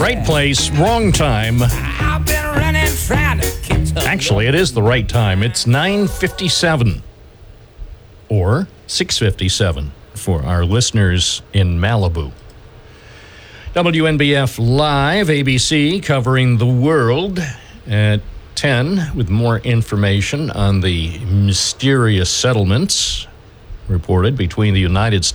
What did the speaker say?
Right place, wrong time. I've been running, trying to catch up. Actually, it is the right time. It's 9:57 or 6:57 for our listeners in Malibu. WNBF Live, ABC, covering the world at 10 with more information on the mysterious settlements reported between the United States